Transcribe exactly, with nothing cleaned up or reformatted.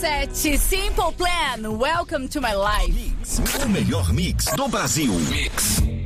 sete, Simple Plan, Welcome to My Life. Mix, o melhor mix do Brasil. Mix.